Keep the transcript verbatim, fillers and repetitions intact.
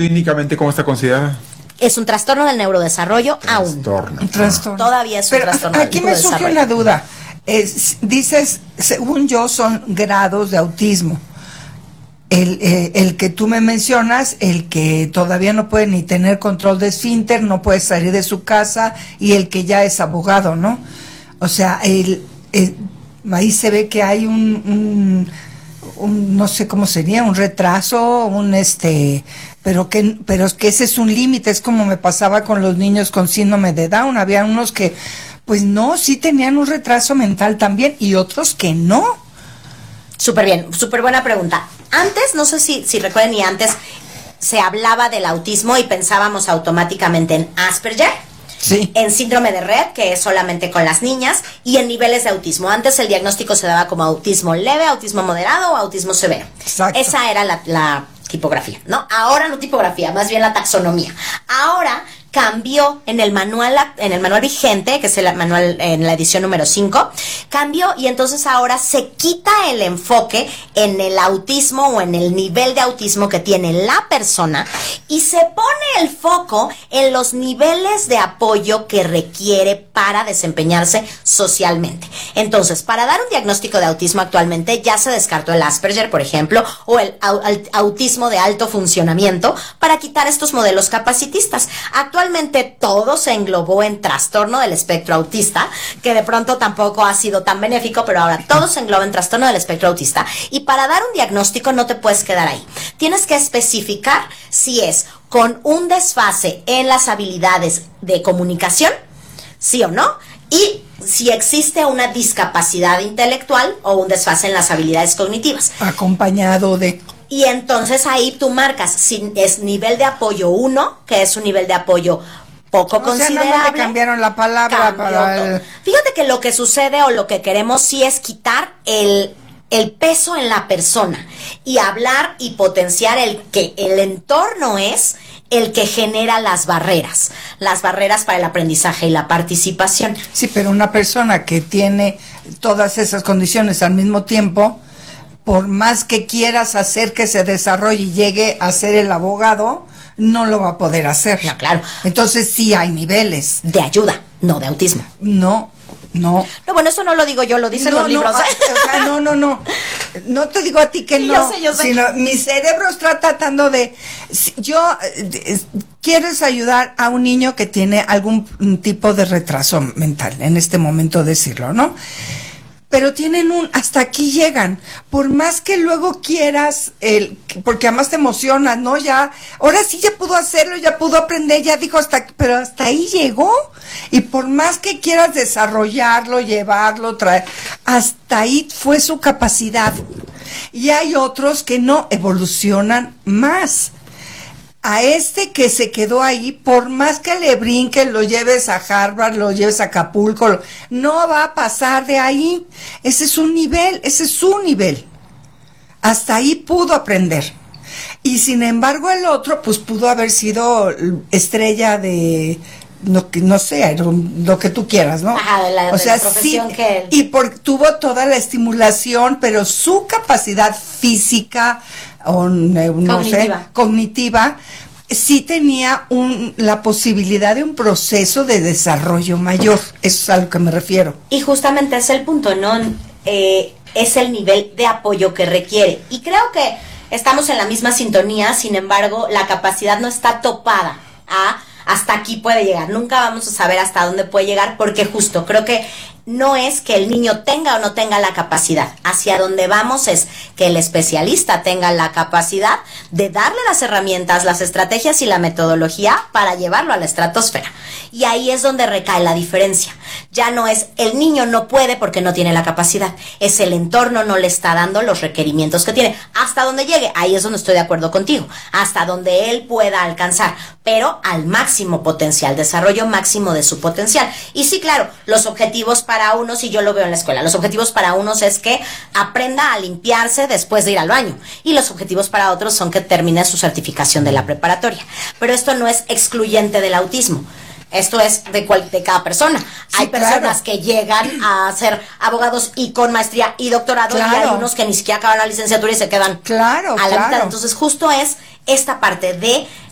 clínicamente cómo está considerada? Es un trastorno del neurodesarrollo Trastorno. aún. Un trastorno. Todavía es un Pero trastorno del aquí me surge neurodesarrollo. una duda. Es, dices, según yo, son grados de autismo. El, eh, el que tú me mencionas, el que todavía no puede ni tener control de esfínter, no puede salir de su casa, y el que ya es abogado, ¿no? O sea, el, el- ahí se ve que hay un, un, un, no sé cómo sería, un retraso, un este, pero que, pero es que ese es un límite, es como me pasaba con los niños con síndrome de Down, había unos que, pues no, sí tenían un retraso mental también, y otros que no. Súper bien, súper buena pregunta. Antes, no sé si, si recuerden, y antes se hablaba del autismo y pensábamos automáticamente en Asperger, Sí. en síndrome de Rett, que es solamente con las niñas, y en niveles de autismo. Antes el diagnóstico se daba como autismo leve, autismo moderado o autismo severo. Exacto. Esa era la, la tipografía, ¿no? Ahora no tipografía, más bien la taxonomía. Ahora cambió en el manual, en el manual vigente, que es el manual en la edición número cinco, cambió, y entonces ahora se quita el enfoque en el autismo o en el nivel de autismo que tiene la persona y se pone el foco en los niveles de apoyo que requiere para desempeñarse socialmente. Entonces, para dar un diagnóstico de autismo actualmente ya se descartó el Asperger, por ejemplo, o el au- al- autismo de alto funcionamiento, para quitar estos modelos capacitistas. Actualmente todo se englobó en trastorno del espectro autista, que de pronto tampoco ha sido tan benéfico, pero ahora todo se engloba en trastorno del espectro autista. Y para dar un diagnóstico no te puedes quedar ahí. Tienes que especificar si es con un desfase en las habilidades de comunicación, sí o no, y si existe una discapacidad intelectual o un desfase en las habilidades cognitivas. Acompañado de... Y entonces ahí tú marcas si es nivel de apoyo uno, que es un nivel de apoyo poco O sea, considerable. nada más le cambiaron la palabra Cambió para todo. el... Fíjate que lo que sucede o lo que queremos sí es quitar el, el peso en la persona y hablar y potenciar el que el entorno es el que genera las barreras, las barreras para el aprendizaje y la participación. Sí, pero una persona que tiene todas esas condiciones al mismo tiempo, por más que quieras hacer que se desarrolle y llegue a ser el abogado, no lo va a poder hacer. No, claro. Entonces sí hay niveles. De ayuda, no de autismo. No, no. No, bueno, eso no lo digo yo, lo dicen no, los libros. No, ¿eh? ah, o sea, no, no, no. No te digo a ti que Sí, no. yo sé, yo sé. Sino mi cerebro está tratando de. si Yo eh, eh, quieres ayudar a un niño que tiene algún tipo de retraso mental, en este momento decirlo, ¿no? Pero tienen un, hasta aquí llegan, por más que luego quieras, el, porque además te emocionas, ¿no? Ya, ahora sí ya pudo hacerlo, ya pudo aprender, ya dijo hasta, pero hasta ahí llegó, y por más que quieras desarrollarlo, llevarlo, traer, hasta ahí fue su capacidad. Y hay otros que no evolucionan más. A este que se quedó ahí, por más que le brinques, lo lleves a Harvard, lo lleves a Acapulco, lo- no va a pasar de ahí. Ese es un nivel, ese es su nivel. Hasta ahí pudo aprender. Y sin embargo el otro, pues pudo haber sido estrella de, no, que- no sé, lo, lo que tú quieras, ¿no? Ajá, de la- o de sea, la profesión sí, que él- y por, tuvo toda la estimulación, pero su capacidad física, o ne- no Cognitiva. sé, cognitiva, sí tenía un, la posibilidad de un proceso de desarrollo mayor. Eso es a lo que me refiero. Y justamente es el punto, ¿no? Eh, es el nivel de apoyo que requiere. Y creo que estamos en la misma sintonía, sin embargo, la capacidad no está topada a hasta aquí puede llegar. Nunca vamos a saber hasta dónde puede llegar, porque justo creo que no es que el niño tenga o no tenga la capacidad. Hacia donde vamos es que el especialista tenga la capacidad de darle las herramientas, las estrategias y la metodología para llevarlo a la estratosfera. Y ahí es donde recae la diferencia. Ya no es el niño no puede porque no tiene la capacidad, es el entorno no le está dando los requerimientos que tiene. Hasta donde llegue, ahí es donde estoy de acuerdo contigo, hasta donde él pueda alcanzar, pero al máximo potencial, desarrollo máximo de su potencial. Y sí, claro, los objetivos para unos, y yo lo veo en la escuela, los objetivos para unos es que aprenda a limpiarse después de ir al baño, y los objetivos para otros son que termine su certificación de la preparatoria. Pero esto no es excluyente del autismo. Esto es de, cual, de cada persona. Sí, hay personas claro. que llegan a ser abogados y con maestría y doctorado, Claro. y hay unos que ni siquiera acaban la licenciatura y se quedan Claro, a la claro. mitad. Entonces justo es esta parte de